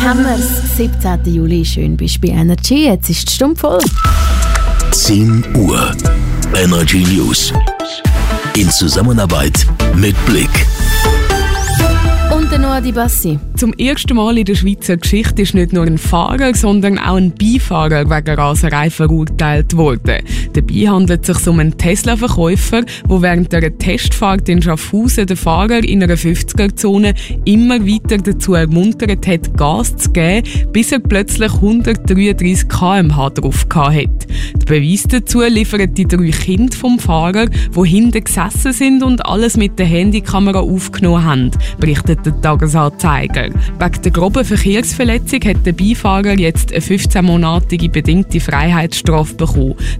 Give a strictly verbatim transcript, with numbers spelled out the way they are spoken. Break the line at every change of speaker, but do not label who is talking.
haben wir es. siebzehnten Juli, schön bist du bei Energy. Jetzt ist die Stunde voll.
zehn Uhr. Energy News. In Zusammenarbeit mit Blick.
Und dann noch an die Bassi.
Zum ersten Mal in der Schweizer Geschichte ist nicht nur ein Fahrer, sondern auch ein Beifahrer wegen Raserei verurteilt worden. Dabei handelt es sich um einen Tesla-Verkäufer, der während einer Testfahrt in Schaffhausen den Fahrer in einer fünfziger-Zone immer weiter dazu ermuntert hat, Gas zu geben, bis er plötzlich hundertdreiunddreißig Kilometer pro Stunde drauf hatte. Der Beweis dazu liefern die drei Kinder vom Fahrer, die hinten gesessen sind und alles mit der Handykamera aufgenommen haben, berichtet der Tagesanzeiger. Wegen der groben Verkehrsverletzung hat der Beifahrer jetzt eine fünfzehnmonatige bedingte Freiheitsstrafe bekommen.